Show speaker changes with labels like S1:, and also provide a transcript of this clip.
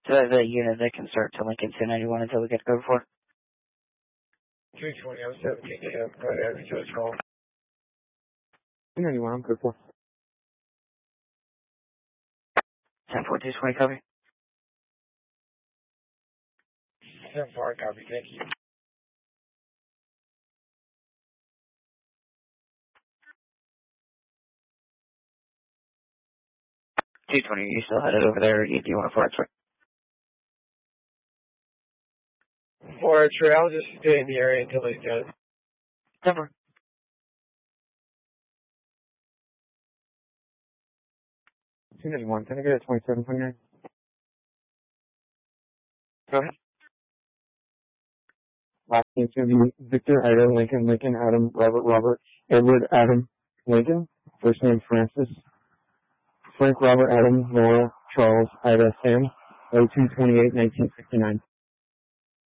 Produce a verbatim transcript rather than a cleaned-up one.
S1: So that's a unit that can start to Lincoln two ninety-one until we get code for.
S2: two twenty, I'm seventeen, yeah, go ahead, just call.
S3: two ninety-one, I'm code four.
S1: ten four two twenty, copy.
S2: ten four, copy, thank you.
S1: two twenty, you still headed over there, or do you want a four X-ray?
S2: four X-ray, I'll just stay in the area until he's done.
S1: ten four.
S3: two ninety-one, can I get a twenty-seven twenty-nine?
S1: Go ahead.
S3: Last name's going to be Victor, Ida, Lincoln, Lincoln, Adam, Robert, Robert, Edward, Adam, Lincoln. First name Francis. Frank, Robert, Adam, Laura, Charles, Ida, Sam. oh two twenty-eight nineteen sixty-nine.